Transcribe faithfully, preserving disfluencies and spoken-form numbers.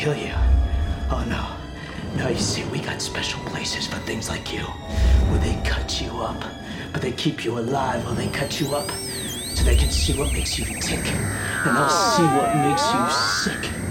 kill you. Oh, no. No, you see, we got special places for things like you, where they cut you up, but they keep you alive while they cut you up, so they can see what makes you tick, and they'll see what makes you sick.